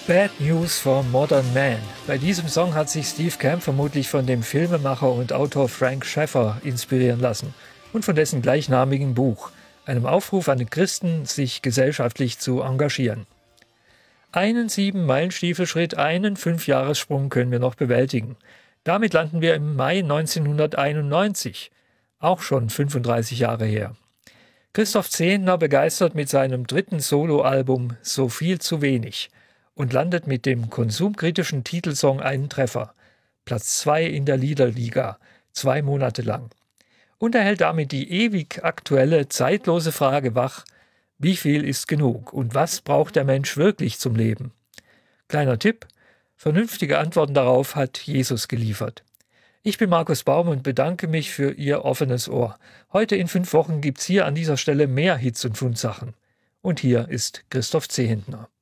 Bad News for Modern Man. Bei diesem Song hat sich Steve Camp vermutlich von dem Filmemacher und Autor Frank Schaeffer inspirieren lassen und von dessen gleichnamigen Buch, einem Aufruf an die Christen, sich gesellschaftlich zu engagieren. Einen 7-Meilen-Stiefelschritt, einen 5-Jahressprung können wir noch bewältigen. Damit landen wir im Mai 1991, auch schon 35 Jahre her. Christoph Zehntner begeistert mit seinem 3. Soloalbum »So viel zu wenig« und landet mit dem konsumkritischen Titelsong einen Treffer. Platz 2 in der Liederliga, 2 Monate lang. Und er hält damit die ewig aktuelle, zeitlose Frage wach: Wie viel ist genug und was braucht der Mensch wirklich zum Leben? Kleiner Tipp: Vernünftige Antworten darauf hat Jesus geliefert. Ich bin Markus Baum und bedanke mich für Ihr offenes Ohr. Heute in 5 Wochen gibt's hier an dieser Stelle mehr Hits und Fundsachen. Und hier ist Christoph Zehntner.